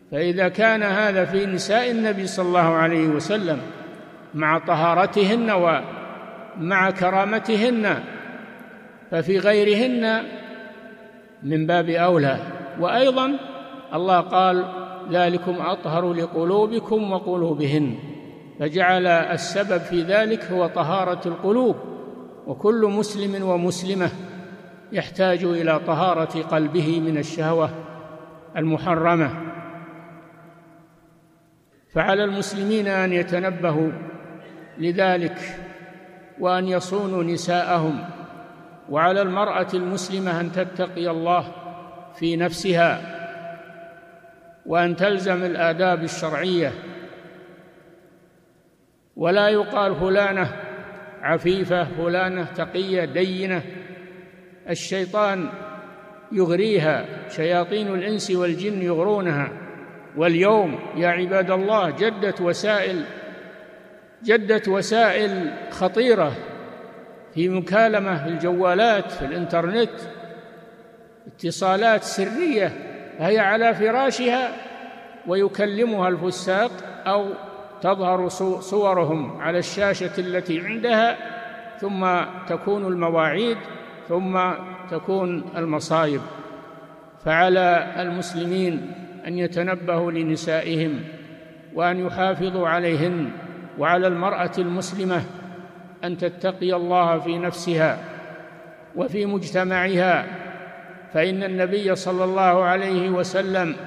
فإذا كان هذا في نساء النبي صلى الله عليه وسلم مع طهارتهن ومع كرامتهن، ففي غيرهن من باب أولى. وأيضا الله قال: ذلكم أطهر لقلوبكم وقلوبهن، فجعل السبب في ذلك هو طهارة القلوب، وكل مسلم ومسلمة يحتاج إلى طهارة قلبه من الشهوة المحرمة. فعلى المسلمين أن يتنبهوا لذلك وأن يصونوا نساءهم، وعلى المرأة المسلمة أن تتقي الله في نفسها وأن تلزم الآداب الشرعية، ولا يقال فلانة عفيفة، فلانة تقية دينة. الشيطان يغريها، شياطين الإنس والجن يغرونها. واليوم يا عباد الله جدت وسائل خطيرة في مكالمة في الجوالات، في الإنترنت، اتصالات سرية، هي على فراشها ويكلمها الفساق، أو تظهر صورهم على الشاشة التي عندها، ثم تكون المواعيد، ثم تكون المصائب. فعلى المسلمين أن يتنبهوا لنسائهم وأن يحافظوا عليهن، وعلى المرأة المسلمة أن تتقي الله في نفسها وفي مجتمعها، فإن النبي صلى الله عليه وسلم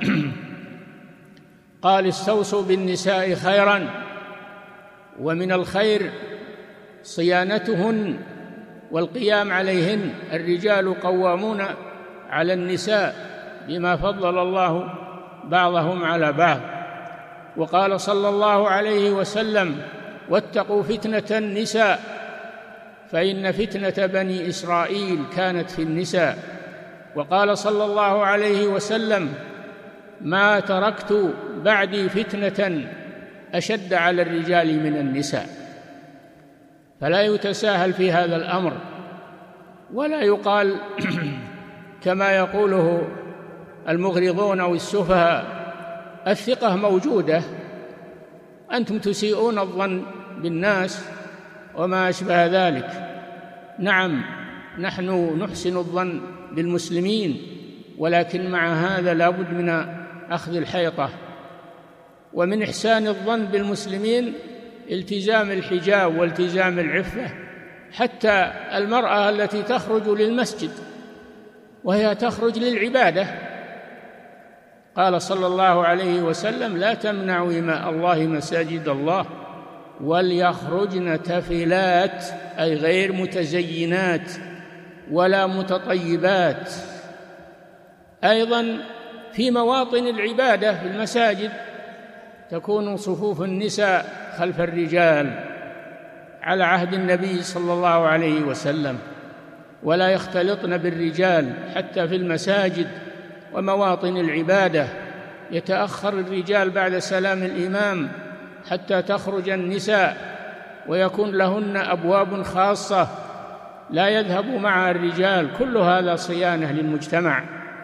قال: استوصوا بالنساء خيرا، ومن الخير صيانتهن والقيام عليهن. الرجال قوامون على النساء بما فضل الله بعضهم على بعض. وقال صلى الله عليه وسلم: واتقوا فتنة النساء، فإن فتنة بني إسرائيل كانت في النساء. وقال صلى الله عليه وسلم: ما تركت بعدي فتنة أشد على الرجال من النساء. فلا يتساهل في هذا الأمر، ولا يقال كما يقوله المغرضون أو السفهاء: الثقة موجودة، أنتم تسيئون الظن بالناس وما أشبه ذلك. نعم، نحن نحسن الظن بالمسلمين، ولكن مع هذا لا بد من أخذ الحيطة. ومن إحسان الظن بالمسلمين التزام الحجاب والتزام العفة. حتى المرأة التي تخرج للمسجد وهي تخرج للعبادة، قال صلى الله عليه وسلم: لا تمنعوا إماء الله مساجد الله وليخرجن تفلات، أي غير متزينات ولا متطيبات. أيضا في مواطن العبادة في المساجد تكون صفوف النساء خلف الرجال على عهد النبي صلى الله عليه وسلم، ولا يختلطن بالرجال حتى في المساجد ومواطن العبادة. يتأخر الرجال بعد سلام الإمام حتى تخرج النساء، ويكون لهن أبواب خاصة لا يذهب معها الرجال. كل هذا صيانة للمجتمع،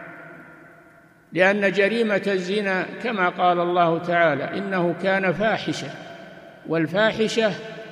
لأن جريمة الزنا كما قال الله تعالى: إنه كان فاحشة. والفاحشة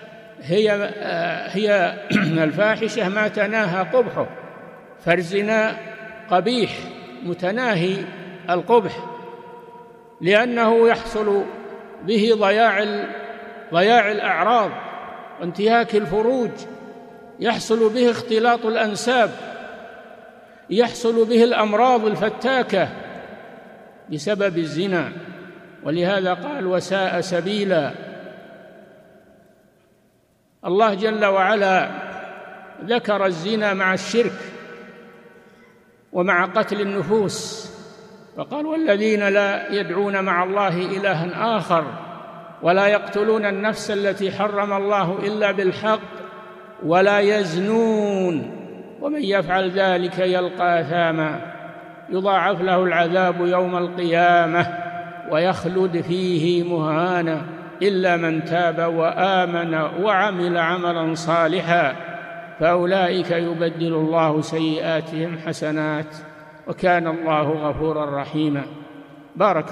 هي الفاحشة ما تناهى قبحه، فالزنا قبيح متناهي القبح، لأنه يحصل به ضياع الأعراض وانتهاك الفروج، يحصل به اختلاط الأنساب، يحصل به الأمراض الفتاكة بسبب الزنا. ولهذا قال: وساء سبيلا. الله جل وعلا ذكر الزنا مع الشرك ومع قتل النفوس، فقال: والذين لا يدعون مع الله إلها آخر ولا يقتلون النفس التي حرم الله إلا بالحق ولا يزنون ومن يفعل ذلك يلقى أثاما يضاعف له العذاب يوم القيامة ويخلد فيه مهانا إلا من تاب وآمن وعمل عملا صالحا فأولئك يبدل الله سيئاتهم حسنات وكان الله غفورا رحيما. بارك